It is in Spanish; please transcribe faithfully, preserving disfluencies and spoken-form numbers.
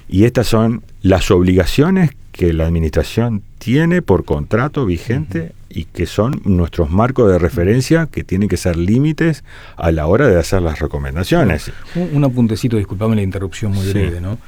y estas son las obligaciones que la administración tiene por contrato vigente uh-huh. y que son nuestros marcos de referencia que tienen que ser límites a la hora de hacer las recomendaciones. Un, un apuntecito, disculpame la interrupción muy breve, sí. ¿no?